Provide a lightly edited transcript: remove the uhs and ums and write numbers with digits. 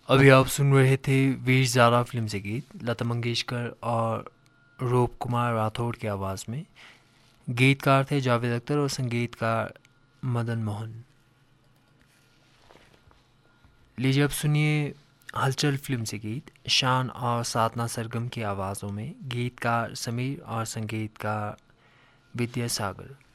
अभी आप सुन रहे थे वीर ज़ारा फिल्म से गीत, लता मंगेशकर और रूप कुमार राठौड़ की आवाज़ में। गीतकार थे जावेद अख्तर और संगीतकार मदन मोहन। लीजिए अब सुनिए हलचल फिल्म से गीत, शान और साधना सरगम की आवाज़ों में। गीतकार समीर और संगीतकार विद्यासागर।